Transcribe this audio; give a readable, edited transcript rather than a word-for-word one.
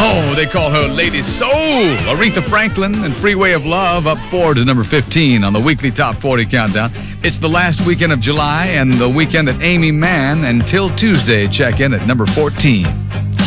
Oh, they call her Lady Soul. Aretha Franklin and Freeway of Love up 4 to number 15 on the weekly Top 40 Countdown. It's the last weekend of July and the weekend that Amy Mann and Till Tuesday check in at number 14.